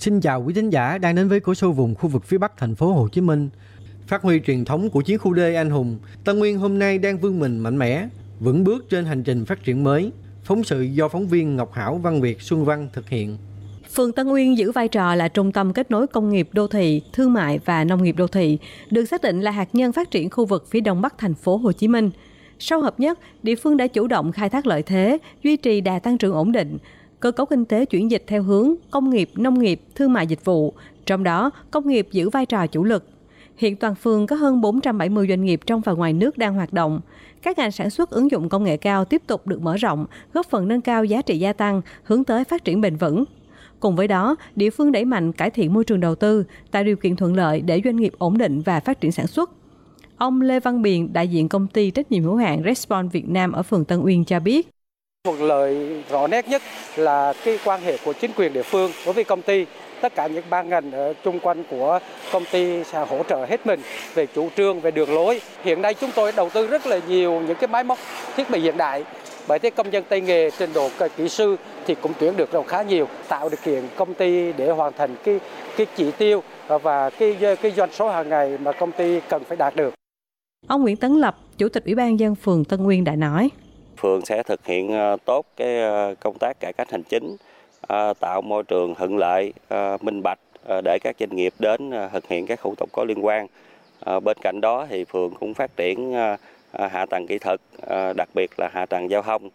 Xin chào quý thính giả đang đến với Cổ Sô vùng khu vực phía Bắc thành phố Hồ Chí Minh. Phát huy truyền thống của chiến khu D anh hùng, Tân Uyên hôm nay đang vươn mình mạnh mẽ, vững bước trên hành trình phát triển mới. Phóng sự do phóng viên Ngọc Hảo, Văn Việt, Xuân Văn thực hiện. Phường Tân Uyên giữ vai trò là trung tâm kết nối công nghiệp đô thị, thương mại và nông nghiệp đô thị, được xác định là hạt nhân phát triển khu vực phía Đông Bắc thành phố Hồ Chí Minh. Sau hợp nhất, địa phương đã chủ động khai thác lợi thế, duy trì đà tăng trưởng ổn định. Cơ cấu kinh tế chuyển dịch theo hướng công nghiệp, nông nghiệp, thương mại dịch vụ, trong đó công nghiệp giữ vai trò chủ lực. Hiện toàn phường có hơn 470 doanh nghiệp trong và ngoài nước đang hoạt động. Các ngành sản xuất ứng dụng công nghệ cao tiếp tục được mở rộng, góp phần nâng cao giá trị gia tăng, hướng tới phát triển bền vững. Cùng với đó, địa phương đẩy mạnh cải thiện môi trường đầu tư, tạo điều kiện thuận lợi để doanh nghiệp ổn định và phát triển sản xuất. Ông Lê Văn Biền, đại diện công ty trách nhiệm hữu hạn Response Việt Nam ở phường Tân Uyên cho biết. Thuận lợi rõ nét nhất là cái quan hệ của chính quyền địa phương đối với công ty. Tất cả những ban ngành ở chung quanh của công ty sẽ hỗ trợ hết mình về chủ trương, về đường lối. Hiện nay chúng tôi đầu tư rất là nhiều những cái máy móc thiết bị hiện đại. Bởi thế công nhân tay nghề trình độ kỹ sư thì cũng tuyển được khá nhiều, tạo điều kiện công ty để hoàn thành cái chỉ tiêu và cái doanh số hàng ngày mà công ty cần phải đạt được. Ông Nguyễn Tấn Lập, Chủ tịch Ủy ban nhân dân phường Tân Uyên đã nói. Phường sẽ thực hiện tốt cái công tác cải cách hành chính, tạo môi trường thuận lợi, minh bạch để các doanh nghiệp đến thực hiện các thủ tục có liên quan. Bên cạnh đó thì phường cũng phát triển hạ tầng kỹ thuật, đặc biệt là hạ tầng giao thông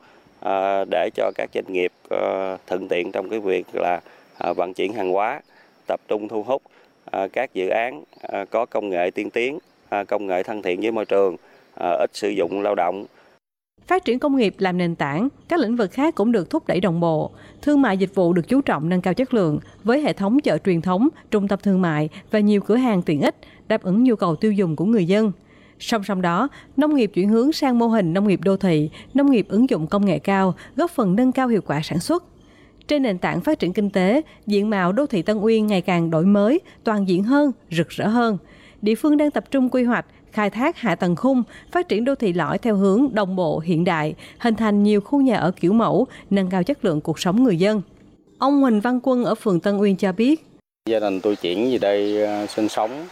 để cho các doanh nghiệp thuận tiện trong cái việc là vận chuyển hàng hóa, tập trung thu hút các dự án có công nghệ tiên tiến, công nghệ thân thiện với môi trường, ít sử dụng lao động. Phát triển công nghiệp làm nền tảng, các lĩnh vực khác cũng được thúc đẩy đồng bộ. Thương mại dịch vụ được chú trọng nâng cao chất lượng với hệ thống chợ truyền thống, trung tâm thương mại và nhiều cửa hàng tiện ích đáp ứng nhu cầu tiêu dùng của người dân. Song song đó, nông nghiệp chuyển hướng sang mô hình nông nghiệp đô thị, nông nghiệp ứng dụng công nghệ cao, góp phần nâng cao hiệu quả sản xuất. Trên nền tảng phát triển kinh tế, diện mạo đô thị Tân Uyên ngày càng đổi mới, toàn diện hơn, rực rỡ hơn. Địa phương đang tập trung quy hoạch, khai thác hạ tầng khung, phát triển đô thị lõi theo hướng đồng bộ hiện đại, hình thành nhiều khu nhà ở kiểu mẫu, nâng cao chất lượng cuộc sống người dân. Ông Huỳnh Văn Quân ở phường Tân Uyên cho biết. Gia đình tôi chuyển về đây sinh sống,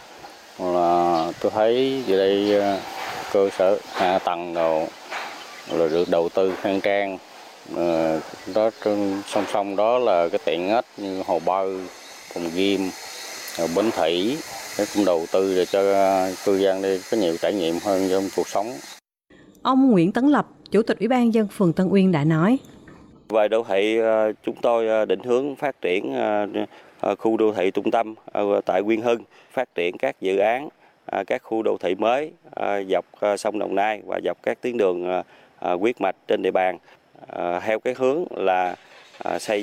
là tôi thấy về đây cơ sở hạ tầng rồi được đầu tư khang trang. Đó song song đó là cái tiện ích như hồ bơi, phòng gym, bến thủy. Cũng đầu tư để cho cư dân đây có nhiều trải nghiệm hơn trong cuộc sống. Ông Nguyễn Tấn Lập, Chủ tịch Ủy ban nhân dân phường Tân Uyên đã nói. Về đô thị, chúng tôi định hướng phát triển khu đô thị trung tâm tại Uyên Hưng, phát triển các dự án, các khu đô thị mới dọc sông Đồng Nai và dọc các tuyến đường huyết mạch trên địa bàn theo cái hướng là xây